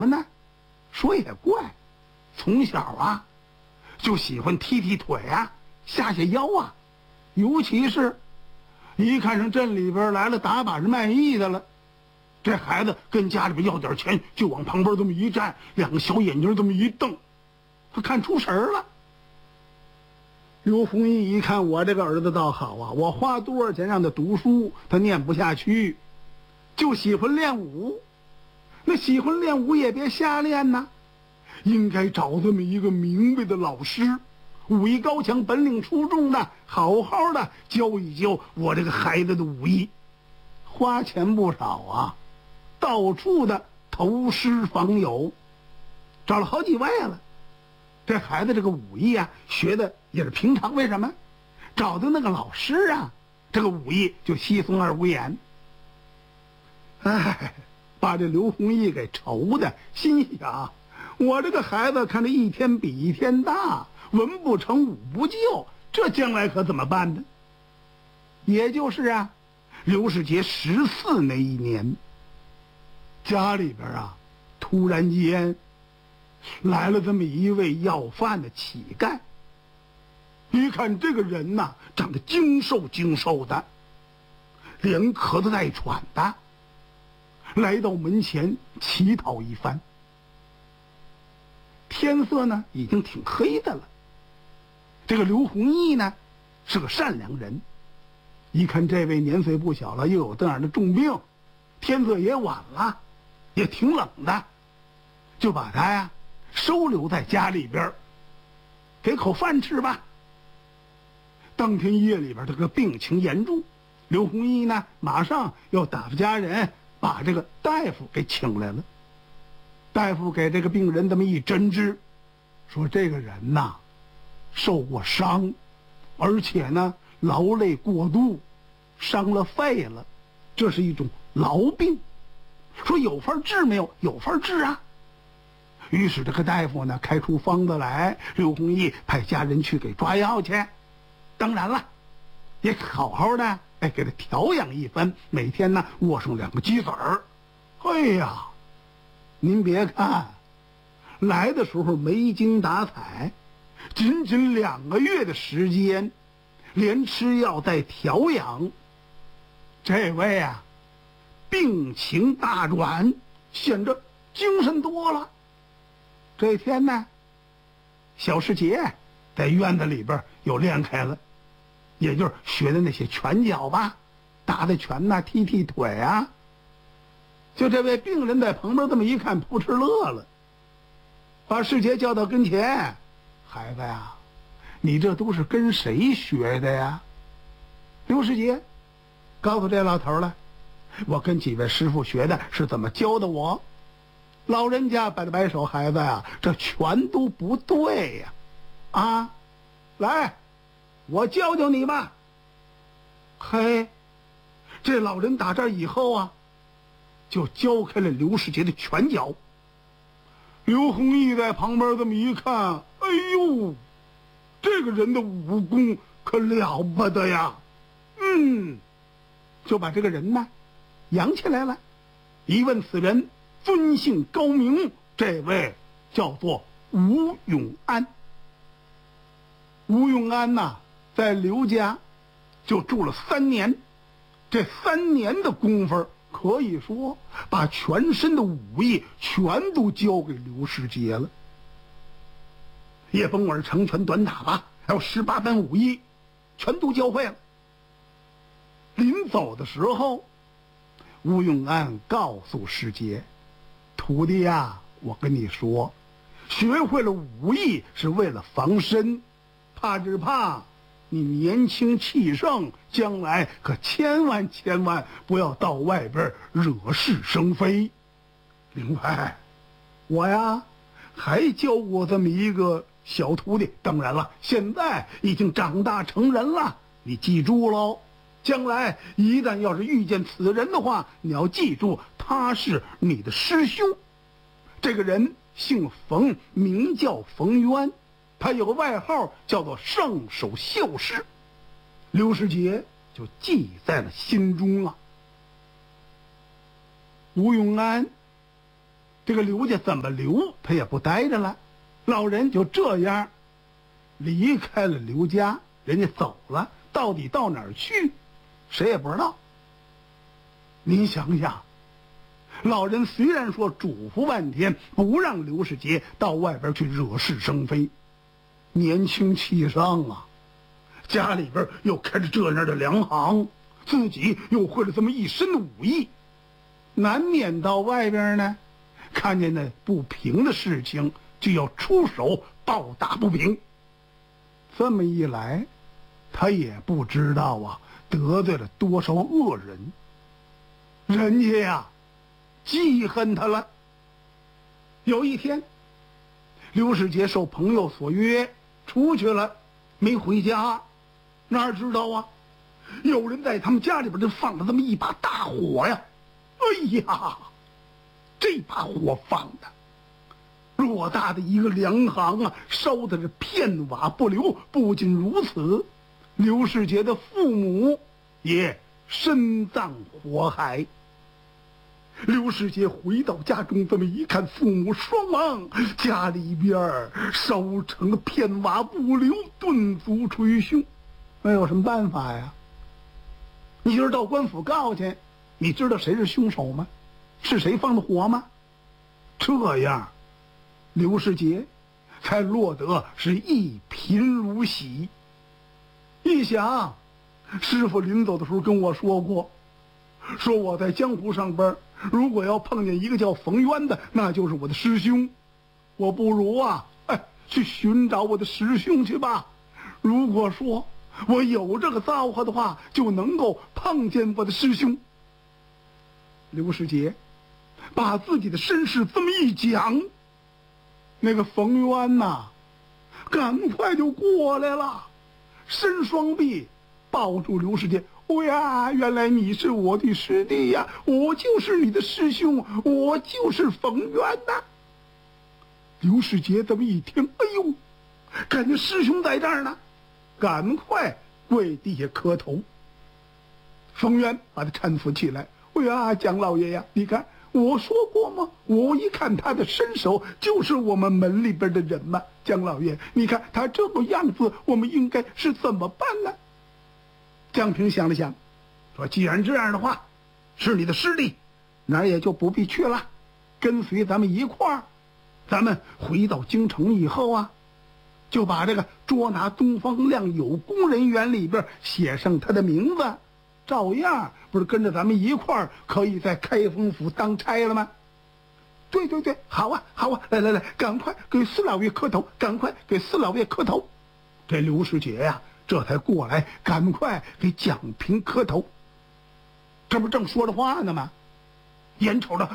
么呢？说也怪，从小啊就喜欢踢踢腿啊，下下腰啊，尤其是一看上镇里边来了打把式卖艺的了，这孩子跟家里边要点钱，就往旁边这么一站，两个小眼睛这么一瞪，他看出神了。刘弘毅一看我这个儿子倒好啊，我花多少钱让他读书，他念不下去，就喜欢练武。那喜欢练武也别瞎练呐，应该找这么一个明白的老师，武艺高强、本领出众的，好好的教一教我这个孩子的武艺。花钱不少啊，到处的投师访友，找了好几位了。这孩子这个武艺啊，学的也是平常，为什么？找的那个老师啊，这个武艺就稀松而无言。哎，把这刘弘毅给愁的，心想我这个孩子看着一天比一天大，文不成武不就，这将来可怎么办呢？也就是啊，刘世杰14那一年，家里边啊突然间来了这么一位要饭的乞丐。一看这个人呐，长得精瘦精瘦的，连咳子带喘的，来到门前乞讨一番。天色呢已经挺黑的了，这个刘弘毅呢是个善良人，一看这位年岁不小了，又有这样的重病，天色也晚了，也挺冷的，就把他呀收留在家里边，给口饭吃吧。当天夜里边这个病情严重，刘弘毅呢马上要打发家人把这个大夫给请来了。大夫给这个病人这么一诊治，说这个人呐受过伤，而且呢劳累过度，伤了肺了，这是一种痨病。说有法治没有？有法治啊。于是这个大夫呢开出方子来，刘弘毅派家人去给抓药去。当然了，也好好的给他调养一番，每天呢握上2个鸡子儿。哎呀，您别看来的时候没精打采，仅仅2个月的时间，连吃药带调养，这位啊病情大转，显着精神多了。这天呢，小世杰在院子里边又练开了，也就是学的那些拳脚吧，打打拳呐，踢踢腿啊。就这位病人在旁边这么一看，扑哧乐了，把世杰叫到跟前：“孩子呀，你这都是跟谁学的呀？”刘世杰告诉这老头了：“我跟几位师傅学的，是怎么教的我。”老人家摆了摆手：“孩子呀，这全都不对呀！啊，来，我教教你吧。”嘿，这老人打这以后啊，就教开了刘世杰的拳脚。刘弘毅在旁边这么一看，哎呦，这个人的武功可了不得呀！就把这个人呢养起来了。一问此人尊姓高名，这位叫做吴永安。吴永安呐，在刘家就住了3年，这3年的功夫，可以说把全身的武艺全都交给刘世杰了。也甭管是长拳短打吧，还有18般武艺，全都教会了。临走的时候，吴永安告诉世杰：“徒弟呀，我跟你说，学会了武艺是为了防身，怕只怕你年轻气盛，将来可千万不要到外边惹是生非。另外，我呀还教过这么一个小徒弟，当然了，现在已经长大成人了，你记住喽。将来一旦要是遇见此人的话，你要记住他是你的师兄。这个人姓冯，名叫冯渊，他有个外号叫做上手秀士。”刘世杰就记在了心中啊。吴永安这个刘家怎么留他也不待着了，老人就这样离开了刘家，人家走了，到底到哪儿去，谁也不知道。您想想，老人虽然说嘱咐半天，不让刘世杰到外边去惹是生非，年轻气盛啊，家里边又开着这样的粮行，自己又会了这么一身的武艺，难免到外边呢，看见那不平的事情就要出手报答不平。这么一来，他也不知道啊得罪了多少恶人，人家呀记恨他了。有一天，刘世杰受朋友所约出去了，没回家，哪知道啊有人在他们家里边就放了这么一把大火呀！哎呀，这把火放的偌大的一个粮行啊，烧的是片瓦不留。不仅如此，刘世杰的父母也身葬火海。刘世杰回到家中，这么一看，父母双亡，家里边烧成了片瓦不留，顿足捶胸，没有什么办法呀。你就是到官府告去，你知道谁是凶手吗？是谁放的火吗？这样刘世杰才落得是一贫如洗。一想，师傅临走的时候跟我说过，说我在江湖上边如果要碰见一个叫冯渊的，那就是我的师兄，我不如啊去寻找我的师兄去吧。如果说我有这个造化的话，就能够碰见我的师兄。刘世杰把自己的身世这么一讲，那个冯渊呐，赶快就过来了，伸双臂抱住刘世杰。哎呀，原来你是我的师弟呀，我就是你的师兄，我就是冯渊呐。刘世杰这么一听，哎呦，感觉师兄在这儿呢，赶快跪地下磕头。冯渊把他搀扶起来。哎呀，蒋老爷呀，你看我说过吗？我一看他的身手，就是我们门里边的人嘛。蒋老爷，你看他这个样子，我们应该是怎么办呢？江平想了想，说既然这样的话，是你的师弟，哪儿也就不必去了，跟随咱们一块儿，咱们回到京城以后啊，就把这个捉拿东方亮有功人员里边写上他的名字，照样不是跟着咱们一块儿可以在开封府当差了吗？对对对，好啊好啊，来来来，赶快给四老爷磕头，赶快给四老爷磕头。这刘世杰呀，这才过来，赶快给蒋平磕头。这不正说着话呢吗？眼瞅着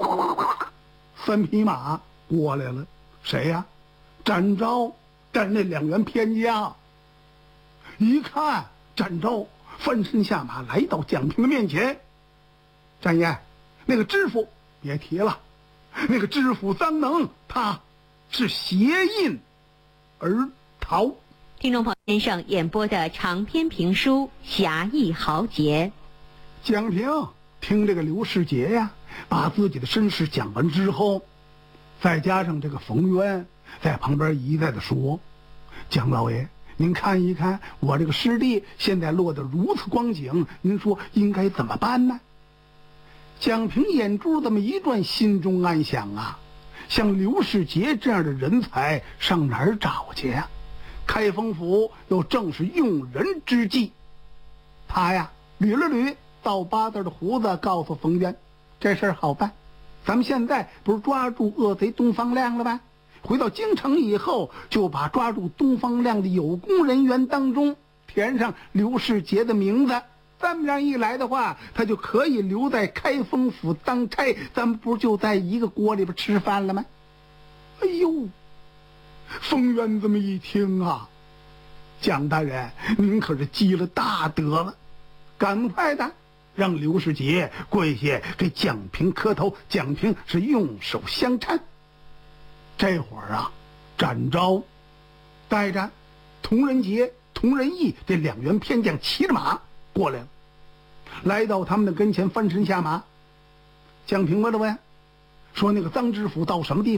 3匹马过来了，谁呀？展昭带着那2员偏将。一看展昭翻身下马，来到蒋平的面前。展爷，那个知府别提了，那个知府臧能，他是邪印而逃。 听众朋友，先生演播的长篇评书《侠义豪杰》。 蒋平听这个刘世杰呀，把自己的身世讲完之后，再加上这个冯渊在旁边一再的说：“蒋老爷，您看一看我这个师弟现在落得如此光景，您说应该怎么办呢？”蒋平眼珠这么一转，心中暗想啊，像刘世杰这样的人才上哪儿找去呀？开封府又正是用人之际。他呀捋了捋倒八字的胡子，告诉冯渊，这事儿好办，咱们现在不是抓住恶贼东方亮了吗？回到京城以后，就把抓住东方亮的有功人员当中填上刘世杰的名字，这么样一来的话，他就可以留在开封府当差，咱们不就在一个锅里边吃饭了吗？哎呦，冯渊这么一听啊，蒋大人，您可是积了大德了，赶快的让刘世杰跪下给蒋平磕头。蒋平是用手相搀。这会儿啊，展昭带着佟仁杰、佟仁义这2员偏将骑着马过来了，来到他们的跟前，翻身下马。蒋平问了问， 说那个臧知府到什么地方